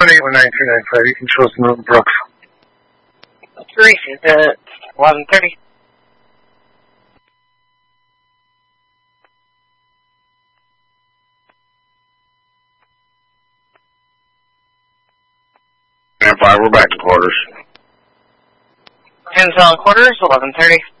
7819395. You can show us Milton Brooks. Teresa at 11:30. And 5, we're back to quarters. 10's on quarters, 11:30.